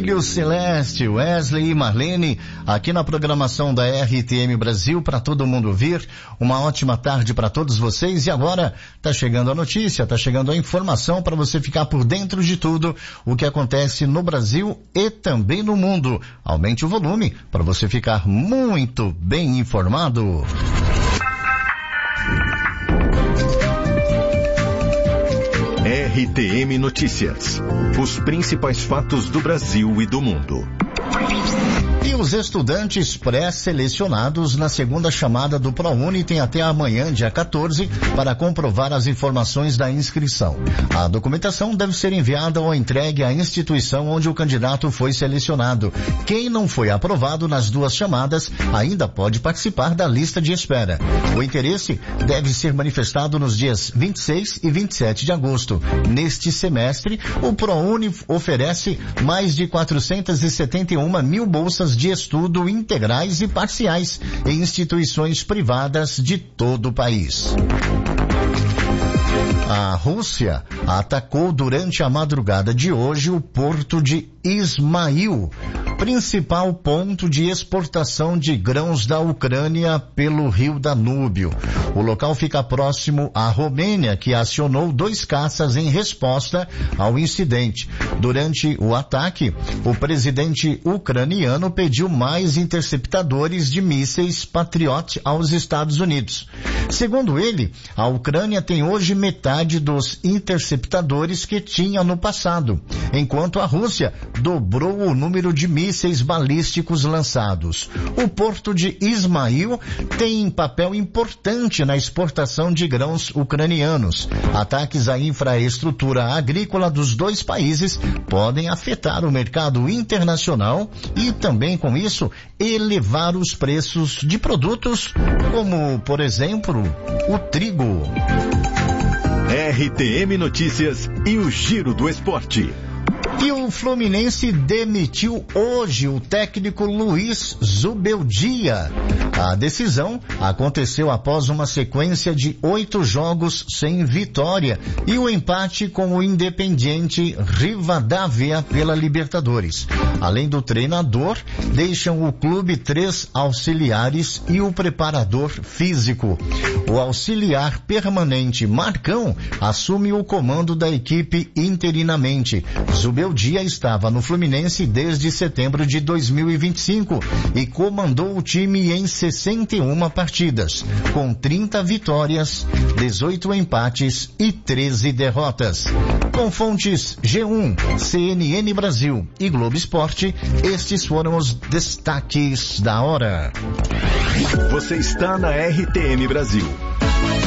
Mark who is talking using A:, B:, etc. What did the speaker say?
A: Emílio, Celeste, Wesley e Marlene, aqui na programação da RTM Brasil, para todo mundo ouvir. Uma ótima tarde para todos vocês. E agora tá chegando a notícia, tá chegando a informação para você ficar por dentro de tudo o que acontece no Brasil e também no mundo. Aumente o volume para você ficar muito bem informado.
B: RTM Notícias. Os principais fatos do Brasil e do mundo.
A: E os estudantes pré-selecionados na segunda chamada do ProUni têm até amanhã, dia 14, para comprovar as informações da inscrição. A documentação deve ser enviada ou entregue à instituição onde o candidato foi selecionado. Quem não foi aprovado nas duas chamadas ainda pode participar da lista de espera. O interesse deve ser manifestado nos dias 26 e 27 de agosto. Neste semestre, o ProUni oferece mais de 471 mil bolsas de estudo integrais e parciais em instituições privadas de todo o país. A Rússia atacou durante a madrugada de hoje o porto de Ismail, principal ponto de exportação de grãos da Ucrânia pelo rio Danúbio. O local fica próximo à Romênia, que acionou 2 caças em resposta ao incidente. Durante o ataque, o presidente ucraniano pediu mais interceptadores de mísseis Patriot aos Estados Unidos. Segundo ele, a Ucrânia tem hoje metade dos interceptadores que tinha no passado, enquanto a Rússia dobrou o número de mísseis balísticos lançados. O porto de Ismail tem papel importante na exportação de grãos ucranianos. Ataques à infraestrutura agrícola dos dois países podem afetar o mercado internacional e também, com isso, elevar os preços de produtos como, por exemplo, o trigo.
B: RTM Notícias e o Giro do Esporte.
A: E o Fluminense demitiu hoje o técnico Luiz Zubeldia. A decisão aconteceu após uma sequência de 8 jogos sem vitória e o empate com o Independiente Rivadavia pela Libertadores. Além do treinador, deixam o clube 3 auxiliares e o preparador físico. O auxiliar permanente Marcão assume o comando da equipe interinamente. Zubeldia estava no Fluminense desde setembro de 2025 e comandou o time em 61 partidas, com 30 vitórias, 18 empates e 13 derrotas. Com fontes G1, CNN Brasil e Globo Esporte, estes foram os destaques da hora.
B: Você está na RTM Brasil.